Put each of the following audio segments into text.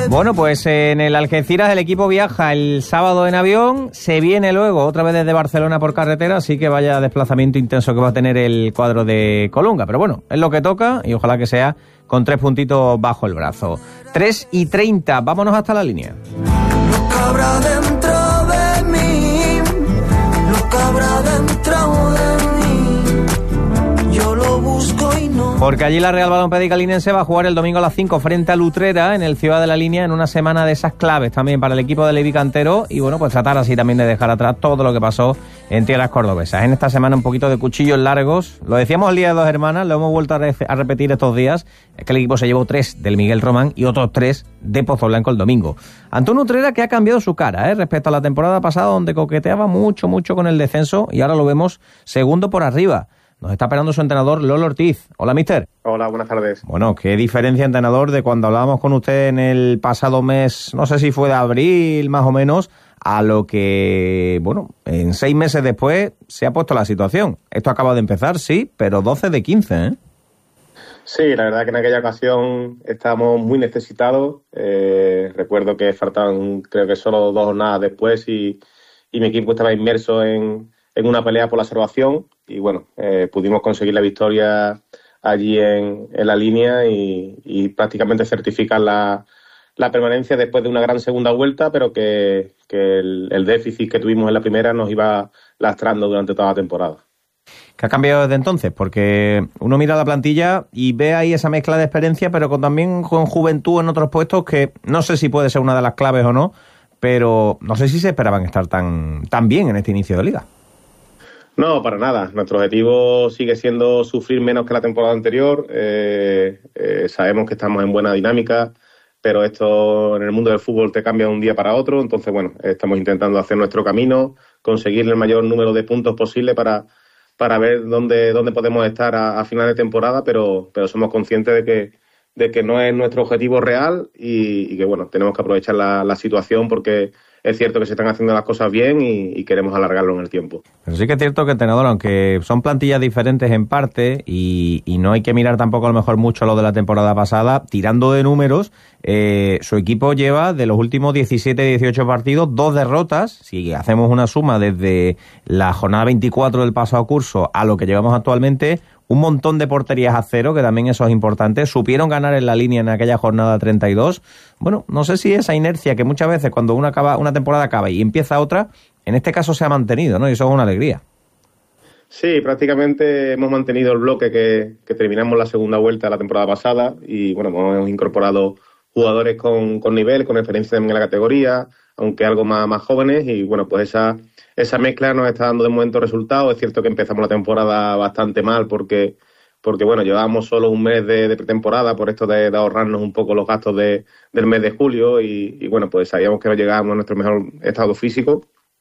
Bueno, pues en el Algeciras el equipo viaja el sábado en avión, se viene luego otra vez desde Barcelona por carretera, así que vaya desplazamiento intenso que va a tener el cuadro de Colunga. Pero bueno, es lo que toca y ojalá que sea con 3 puntitos bajo el brazo. 3:30, vámonos hasta la línea. Lo que habrá dentro de mí, lo que habrá dentro de mí, yo lo busco y no. Porque allí la Real Balompédica Linense va a jugar el domingo a las 5 frente a Utrera en el Ciudad de la Línea, en una semana de esas claves también para el equipo de Levi Cantero y bueno, pues tratar así también de dejar atrás todo lo que pasó en tierras cordobesas. En esta semana un poquito de cuchillos largos, lo decíamos el día de 2 hermanas, lo hemos vuelto a repetir estos días, es que el equipo se llevó 3 del Miguel Román y otros 3 de Pozoblanco el domingo. Ante un Utrera que ha cambiado su cara respecto a la temporada pasada donde coqueteaba mucho con el descenso y ahora lo vemos segundo por arriba. Nos está esperando su entrenador, Lolo Ortiz. Hola, mister. Hola, buenas tardes. Bueno, qué diferencia, entrenador, de cuando hablábamos con usted en el pasado mes, no sé si fue de abril, más o menos, a lo que, bueno, en 6 meses después se ha puesto la situación. Esto acaba de empezar, sí, pero 12 de 15, ¿eh? Sí, la verdad que en aquella ocasión estábamos muy necesitados. Recuerdo que faltaban, creo que solo 2 jornadas después y mi equipo estaba inmerso en una pelea por la salvación y bueno, pudimos conseguir la victoria allí en la línea y prácticamente certificar la permanencia después de una gran segunda vuelta, pero que el déficit que tuvimos en la primera nos iba lastrando durante toda la temporada. ¿Qué ha cambiado desde entonces? Porque uno mira la plantilla y ve ahí esa mezcla de experiencia, pero también con juventud en otros puestos que no sé si puede ser una de las claves o no, pero no sé si se esperaban estar tan bien en este inicio de liga. No, para nada. Nuestro objetivo sigue siendo sufrir menos que la temporada anterior. Sabemos que estamos en buena dinámica, pero esto en el mundo del fútbol te cambia de un día para otro. Entonces, bueno, estamos intentando hacer nuestro camino, conseguir el mayor número de puntos posible para ver dónde podemos estar a final de temporada, pero somos conscientes de que no es nuestro objetivo real y que, bueno, tenemos que aprovechar la situación porque es cierto que se están haciendo las cosas bien y queremos alargarlo en el tiempo. Pero sí que es cierto que, entrenador, aunque son plantillas diferentes en parte y no hay que mirar tampoco a lo mejor mucho lo de la temporada pasada, tirando de números, su equipo lleva de los últimos 17-18 partidos 2 derrotas. Si hacemos una suma desde la jornada 24 del pasado curso a lo que llevamos actualmente, un montón de porterías a 0, que también eso es importante. Supieron ganar en la línea en aquella jornada 32. Bueno, no sé si esa inercia que muchas veces cuando una temporada acaba y empieza otra, en este caso se ha mantenido, ¿no? Y eso es una alegría. Sí, prácticamente hemos mantenido el bloque que terminamos la segunda vuelta de la temporada pasada y, bueno, hemos incorporado jugadores con nivel, con experiencia en la categoría, aunque algo más jóvenes y, bueno, pues esa mezcla nos está dando de momento resultados. Es cierto que empezamos la temporada bastante mal porque bueno, llevábamos solo un mes de pretemporada por esto de ahorrarnos un poco los gastos del mes de julio y bueno, pues sabíamos que no llegábamos a nuestro mejor estado físico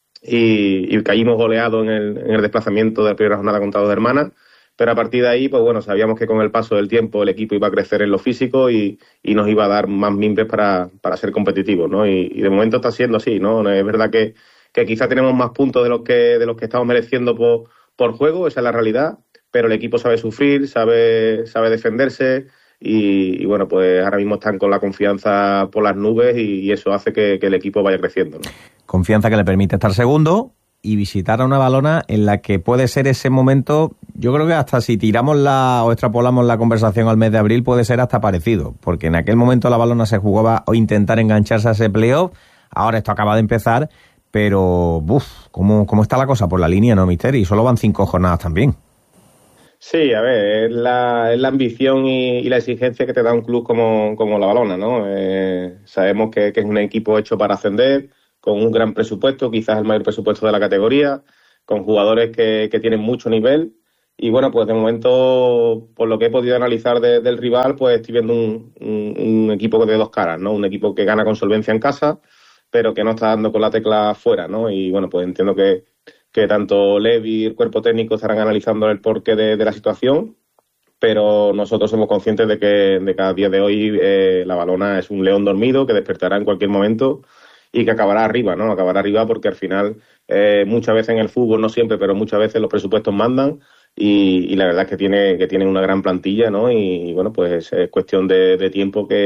y caímos goleados en el desplazamiento de la primera jornada contra Dos Hermanas, pero a partir de ahí, pues bueno, sabíamos que con el paso del tiempo el equipo iba a crecer en lo físico y nos iba a dar más mimbres para ser competitivos, ¿no? Y de momento está siendo así, ¿no? Es verdad que quizá tenemos más puntos de los que estamos mereciendo por juego, esa es la realidad, pero el equipo sabe sufrir, sabe defenderse y bueno, pues ahora mismo están con la confianza por las nubes y eso hace que el equipo vaya creciendo, ¿no? Confianza que le permite estar segundo y visitar a una Valona en la que puede ser ese momento, yo creo que hasta si tiramos o extrapolamos la conversación al mes de abril puede ser hasta parecido, porque en aquel momento la Valona se jugaba o intentar engancharse a ese playoff, ahora esto acaba de empezar, pero ¿cómo está la cosa por la línea, no, mister? Y solo van 5 jornadas también. Sí, a ver, es la ambición y la exigencia que te da un club como la Valona, ¿no? Sabemos que es un equipo hecho para ascender, con un gran presupuesto, quizás el mayor presupuesto de la categoría, con jugadores que tienen mucho nivel y bueno, pues de momento, por lo que he podido analizar del rival, pues estoy viendo un equipo de 2 caras, ¿no? Un equipo que gana con solvencia en casa, pero que no está dando con la tecla fuera, ¿no? Y bueno, pues entiendo que tanto Levi y el cuerpo técnico estarán analizando el porqué de la situación, pero nosotros somos conscientes de que a día de hoy la Valona es un león dormido que despertará en cualquier momento y que acabará arriba, ¿no? Acabará arriba porque al final muchas veces en el fútbol, no siempre, pero muchas veces los presupuestos mandan y la verdad es que tiene una gran plantilla, ¿no? Y bueno, pues es cuestión de tiempo que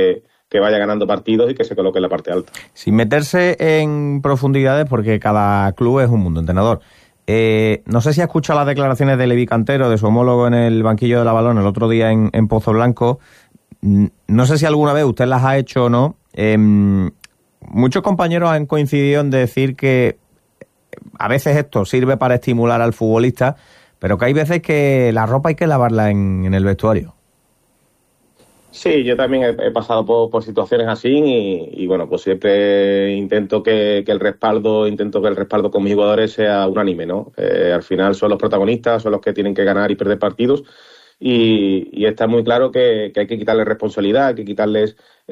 que vaya ganando partidos y que se coloque en la parte alta. Sin meterse en profundidades, porque cada club es un mundo, entrenador. No sé si ha escuchado las declaraciones de Levi Cantero, de su homólogo en el banquillo de la Balón el otro día en Pozo Blanco. No sé si alguna vez usted las ha hecho o no. Muchos compañeros han coincidido en decir que a veces esto sirve para estimular al futbolista, pero que hay veces que la ropa hay que lavarla en el vestuario. Sí, yo también he pasado por situaciones así y bueno, pues siempre intento que el respaldo con mis jugadores sea unánime, ¿no? Al final son los protagonistas, son los que tienen que ganar y perder partidos y está muy claro que hay que quitarles responsabilidad, hay que quitarles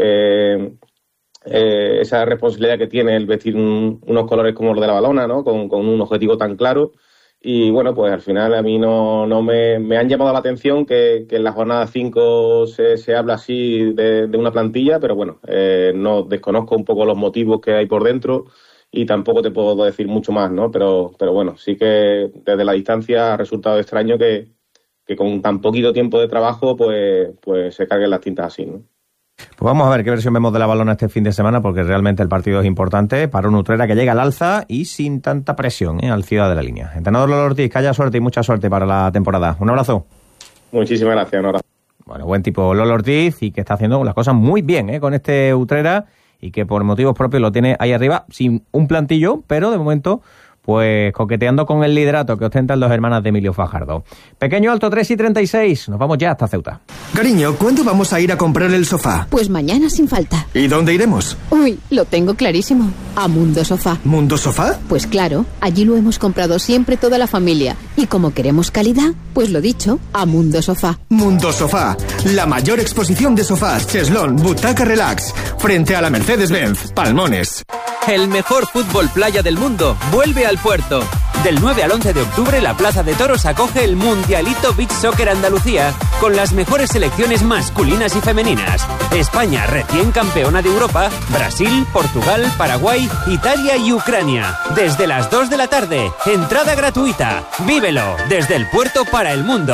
esa responsabilidad que tiene el vestir unos colores como los de la Balona, ¿no? Con un objetivo tan claro. Y bueno, pues al final a mí no me han llamado la atención que en la jornada 5 se habla así de una plantilla, pero bueno, no desconozco un poco los motivos que hay por dentro y tampoco te puedo decir mucho más, ¿no? Pero bueno, sí que desde la distancia ha resultado extraño que con tan poquito tiempo de trabajo pues se carguen las tintas así, ¿no? Pues vamos a ver qué versión vemos de la Balona este fin de semana, porque realmente el partido es importante para un Utrera que llega al alza y sin tanta presión al Ciudad de la Línea. Entrenador Lolo Ortiz, que haya suerte y mucha suerte para la temporada. Un abrazo. Muchísimas gracias, un abrazo. Bueno, buen tipo Lolo Ortiz y que está haciendo las cosas muy bien con este Utrera y que por motivos propios lo tiene ahí arriba, sin un plantillo, pero de momento pues coqueteando con el liderato que ostentan dos hermanas de Emilio Fajardo. Pequeño Alto 3:36, nos vamos ya hasta Ceuta. Cariño, ¿cuándo vamos a ir a comprar el sofá? Pues mañana sin falta. ¿Y dónde iremos? Uy, lo tengo clarísimo. A Mundo Sofá. ¿Mundo Sofá? Pues claro, allí lo hemos comprado siempre toda la familia. Y como queremos calidad, pues lo dicho, a Mundo Sofá. Mundo Sofá, la mayor exposición de sofás, cheslón, butaca relax, frente a la Mercedes-Benz, Palmones. El mejor fútbol playa del mundo vuelve al puerto. Del 9 al 11 de octubre, la Plaza de Toros acoge el Mundialito Beach Soccer Andalucía con las mejores selecciones masculinas y femeninas. España, recién campeona de Europa, Brasil, Portugal, Paraguay, Italia y Ucrania. Desde las 2 de la tarde, entrada gratuita. Vívelo desde el puerto para el mundo.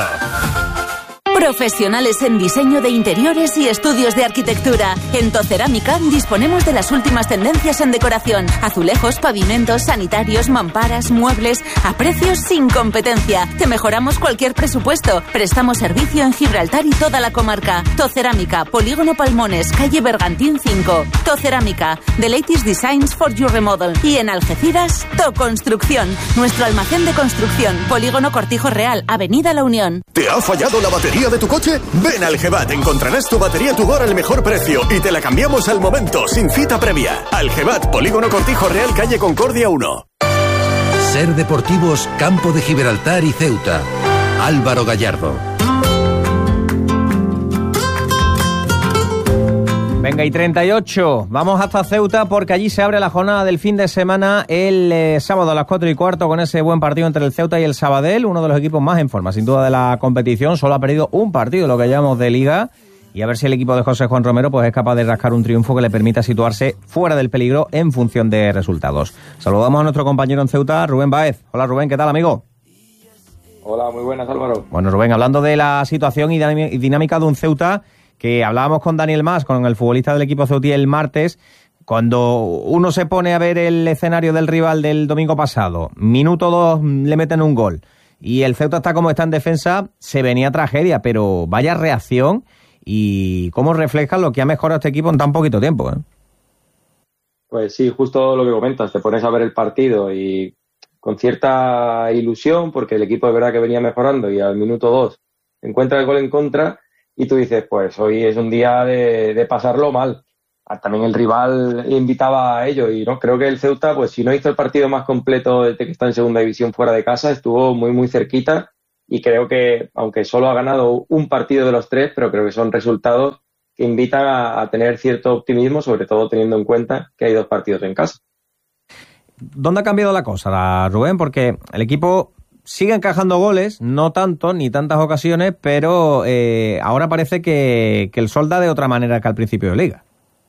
Profesionales en diseño de interiores y estudios de arquitectura. En Tocerámica disponemos de las últimas tendencias en decoración. Azulejos, pavimentos, sanitarios, mamparas, muebles, a precios sin competencia. Te mejoramos cualquier presupuesto. Prestamos servicio en Gibraltar y toda la comarca. Tocerámica, Polígono Palmones, calle Bergantín 5. Tocerámica, the latest designs for your remodel. Y en Algeciras, Toconstrucción, nuestro almacén de construcción. Polígono Cortijo Real, Avenida La Unión. ¿Te ha fallado la batería de tu coche? Ven al Gebat, encontrarás tu batería Tugor al mejor precio y te la cambiamos al momento, sin cita previa. Al Gebat, Polígono Cortijo Real, calle Concordia 1. Ser Deportivos, Campo de Gibraltar y Ceuta. Álvaro Gallardo. Venga, y 38. Vamos hasta Ceuta porque allí se abre la jornada del fin de semana el sábado a las 4:15 con ese buen partido entre el Ceuta y el Sabadell, uno de los equipos más en forma, sin duda, de la competición. Solo ha perdido un partido, lo que llamamos de Liga, y a ver si el equipo de José Juan Romero pues es capaz de rascar un triunfo que le permita situarse fuera del peligro en función de resultados. Saludamos a nuestro compañero en Ceuta, Rubén Baez. Hola Rubén, ¿qué tal, amigo? Hola, muy buenas, Álvaro. Bueno, Rubén, hablando de la situación y dinámica de un Ceuta, que hablábamos con Daniel Mas, con el futbolista del equipo ceutí el martes, cuando uno se pone a ver el escenario del rival del domingo pasado, minuto 2 le meten un gol y el Ceuta está como está en defensa, se venía tragedia, pero vaya reacción y cómo refleja lo que ha mejorado este equipo en tan poquito tiempo, ¿eh? Pues sí, justo lo que comentas, te pones a ver el partido y con cierta ilusión, porque el equipo de verdad que venía mejorando y al minuto 2 encuentra el gol en contra. Y tú dices, pues hoy es un día de pasarlo mal. También el rival invitaba a ello y no creo que el Ceuta, pues si no hizo el partido más completo desde que está en segunda división fuera de casa, estuvo muy muy cerquita y creo que, aunque solo ha ganado un partido de los 3, pero creo que son resultados que invitan a tener cierto optimismo, sobre todo teniendo en cuenta que hay 2 partidos en casa. ¿Dónde ha cambiado la cosa, Rubén? Porque el equipo sigue encajando goles, no tanto ni tantas ocasiones, pero ahora parece que el sol da de otra manera que al principio de Liga.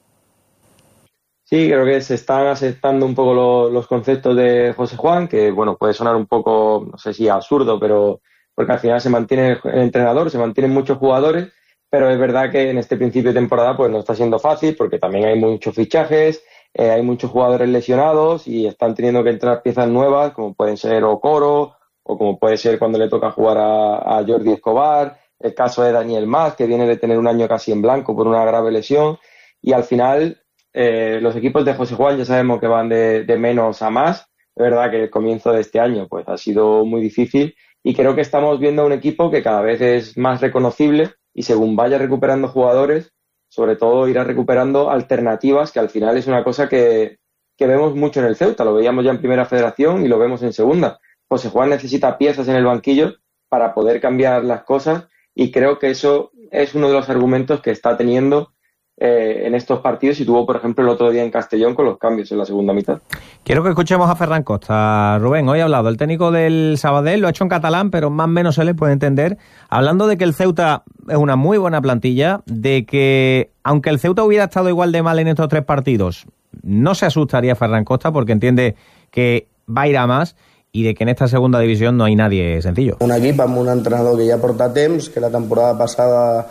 Sí, creo que se están aceptando un poco los conceptos de José Juan, que bueno, puede sonar un poco, no sé si absurdo, pero porque al final se mantiene el entrenador, se mantienen muchos jugadores, pero es verdad que en este principio de temporada pues no está siendo fácil porque también hay muchos fichajes, hay muchos jugadores lesionados y están teniendo que entrar piezas nuevas como pueden ser Okoro o como puede ser cuando le toca jugar a Jordi Escobar, el caso de Daniel Mas, que viene de tener un año casi en blanco por una grave lesión, y al final los equipos de José Juan ya sabemos que van de menos a más. Es verdad que el comienzo de este año pues ha sido muy difícil y creo que estamos viendo un equipo que cada vez es más reconocible y según vaya recuperando jugadores, sobre todo irá recuperando alternativas, que al final es una cosa que vemos mucho en el Ceuta. Lo veíamos ya en Primera Federación y lo vemos en Segunda. José Juan necesita piezas en el banquillo para poder cambiar las cosas y creo que eso es uno de los argumentos que está teniendo en estos partidos y tuvo, por ejemplo, el otro día en Castellón con los cambios en la segunda mitad. Quiero que escuchemos a Ferran Costa. Rubén, hoy ha hablado el técnico del Sabadell, lo ha hecho en catalán, pero más o menos se le puede entender, hablando de que el Ceuta es una muy buena plantilla, de que aunque el Ceuta hubiera estado igual de mal en estos 3 partidos, no se asustaría Ferran Costa porque entiende que va a ir a más i de que en esta segunda división no hay nadie sencillo. Un equip amb un entrenador que ja porta temps, que la temporada passada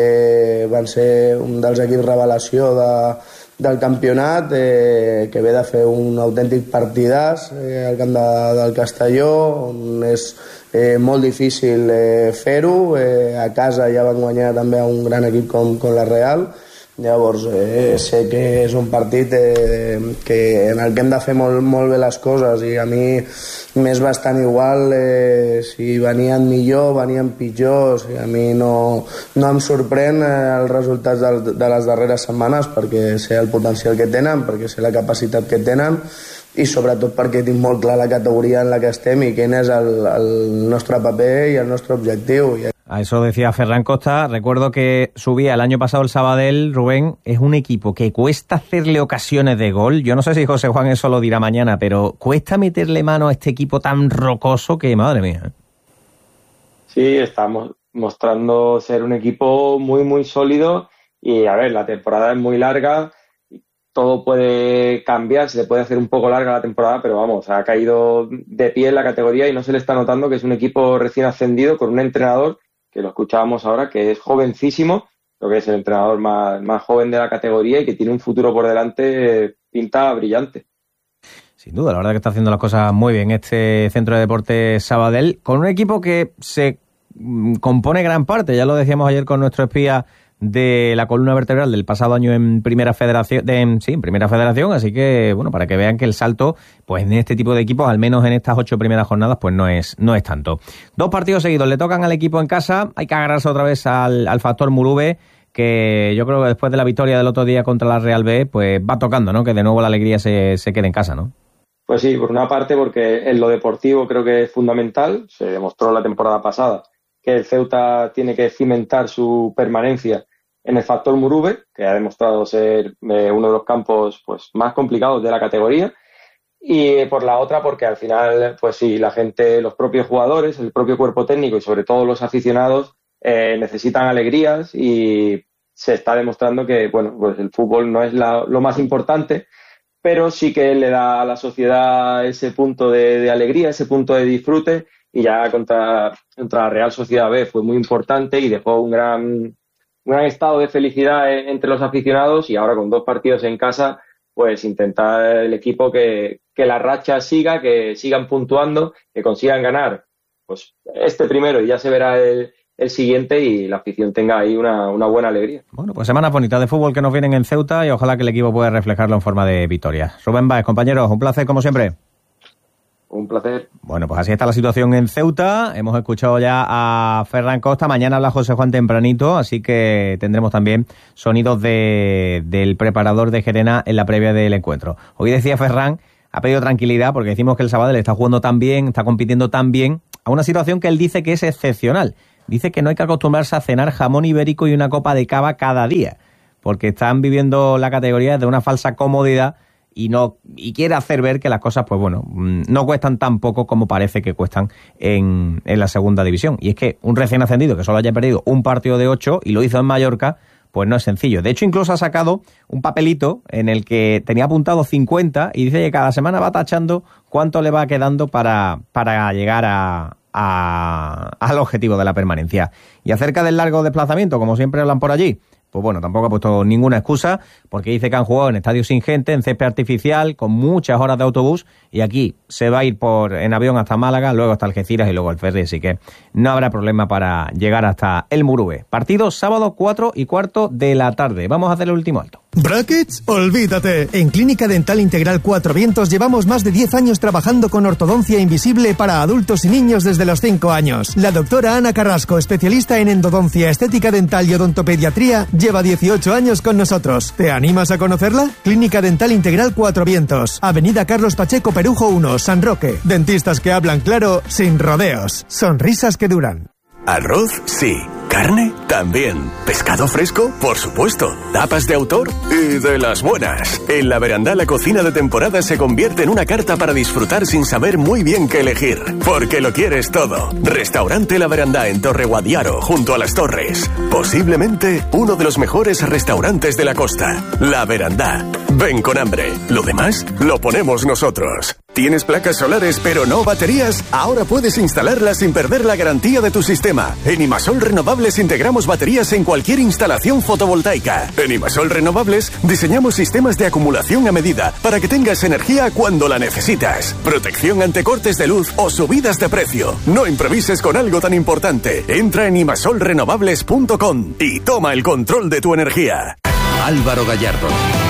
van ser un dels equips revelació del campionat, que ve de fer un autèntic partidàs al camp del Castelló, on és molt difícil fer-ho. A casa ja van guanyar també a un gran equip com la Real. Llavors sé que és un partit que en el que hem de fer molt bé les coses i a mi m'és bastant igual si venien millor, venien pitjor. O sigui, a mi no em sorprèn els resultats de les darreres setmanes perquè sé el potencial que tenen, perquè sé la capacitat que tenen i sobretot perquè tinc molt clar la categoria en la que estem i quin és el nostre paper i el nostre objectiu. A eso decía Ferran Costa. Recuerdo que subía el año pasado el Sabadell, Rubén, es un equipo que cuesta hacerle ocasiones de gol. Yo no sé si José Juan eso lo dirá mañana, pero cuesta meterle mano a este equipo tan rocoso que, madre mía. Sí, estamos mostrando ser un equipo muy, muy sólido y, a ver, la temporada es muy larga, todo puede cambiar, se le puede hacer un poco larga la temporada, pero vamos, ha caído de pie en la categoría y no se le está notando que es un equipo recién ascendido con un entrenador que lo escuchábamos ahora, que es jovencísimo, creo que es el entrenador más joven de la categoría y que tiene un futuro por delante, pinta brillante. Sin duda, la verdad que está haciendo las cosas muy bien este Centro de Deportes Sabadell, con un equipo que se compone gran parte, ya lo decíamos ayer con nuestro espía de la columna vertebral del pasado año en Primera Federación, en Primera Federación, así que, bueno, para que vean que el salto, pues en este tipo de equipos, al menos en estas 8 primeras jornadas, pues no es tanto. 2 partidos seguidos le tocan al equipo en casa, hay que agarrarse otra vez al factor Murube, que yo creo que después de la victoria del otro día contra la Real B, pues va tocando, ¿no?, que de nuevo la alegría se quede en casa, ¿no? Pues sí, por una parte porque en lo deportivo creo que es fundamental, se demostró la temporada pasada que el Ceuta tiene que cimentar su permanencia en el factor Murube, que ha demostrado ser uno de los campos pues más complicados de la categoría, y por la otra porque al final, pues sí, la gente, los propios jugadores, el propio cuerpo técnico y sobre todo los aficionados necesitan alegrías y se está demostrando que, bueno, pues el fútbol no es lo más importante, pero sí que le da a la sociedad ese punto de alegría, ese punto de disfrute, y ya contra la Real Sociedad B fue muy importante y dejó un gran estado de felicidad entre los aficionados, y ahora con 2 partidos en casa, pues intentar el equipo que la racha siga, que sigan puntuando, que consigan ganar pues este primero y ya se verá el siguiente y la afición tenga ahí una buena alegría. Bueno, pues semanas bonitas de fútbol que nos vienen en Ceuta y ojalá que el equipo pueda reflejarlo en forma de victorias. Rubén Báez, compañeros, un placer como siempre. Un placer. Bueno, pues así está la situación en Ceuta. Hemos escuchado ya a Ferran Costa. Mañana habla José Juan tempranito, así que tendremos también sonidos del preparador de Gerena en la previa del encuentro. Hoy decía Ferran, ha pedido tranquilidad porque decimos que el Sabadell está jugando tan bien, está compitiendo tan bien, a una situación que él dice que es excepcional. Dice que no hay que acostumbrarse a cenar jamón ibérico y una copa de cava cada día, porque están viviendo la categoría de una falsa comodidad y quiere hacer ver que las cosas, pues bueno, no cuestan tan poco como parece que cuestan en la segunda división. Y es que un recién ascendido que solo haya perdido un partido de 8 y lo hizo en Mallorca, pues no es sencillo. De hecho, incluso ha sacado un papelito en el que tenía apuntado 50 y dice que cada semana va tachando cuánto le va quedando para llegar a al objetivo de la permanencia. Y acerca del largo desplazamiento, como siempre hablan por allí, pues bueno, tampoco ha puesto ninguna excusa, porque dice que han jugado en estadios sin gente, en césped artificial, con muchas horas de autobús, y aquí se va a ir en avión hasta Málaga, luego hasta Algeciras y luego el ferry, así que no habrá problema para llegar hasta el Murube. Partido sábado 4:15 de la tarde. Vamos a hacer el último alto. ¿Brackets? Olvídate. En Clínica Dental Integral Cuatro Vientos llevamos más de 10 años trabajando con ortodoncia invisible para adultos y niños desde los 5 años. La doctora Ana Carrasco, especialista en endodoncia, estética dental y odontopediatría, lleva 18 años con nosotros. ¿Te animas a conocerla? Clínica Dental Integral Cuatro Vientos, Avenida Carlos Pacheco Perujo 1, San Roque. Dentistas que hablan claro, sin rodeos. Sonrisas que duran. Arroz, sí. ¿Carne? También. ¿Pescado fresco? Por supuesto. ¿Tapas de autor? Y de las buenas. En La Verandá la cocina de temporada se convierte en una carta para disfrutar sin saber muy bien qué elegir. Porque lo quieres todo. Restaurante La Verandá en Torre Guadiaro, junto a las Torres. Posiblemente uno de los mejores restaurantes de la costa. La Verandá. Ven con hambre. Lo demás lo ponemos nosotros. ¿Tienes placas solares pero no baterías? Ahora puedes instalarlas sin perder la garantía de tu sistema. En Imasol Renovables integramos baterías en cualquier instalación fotovoltaica. En Imasol Renovables diseñamos sistemas de acumulación a medida para que tengas energía cuando la necesitas. Protección ante cortes de luz o subidas de precio. No improvises con algo tan importante. Entra en imasolrenovables.com y toma el control de tu energía. Álvaro Gallardo.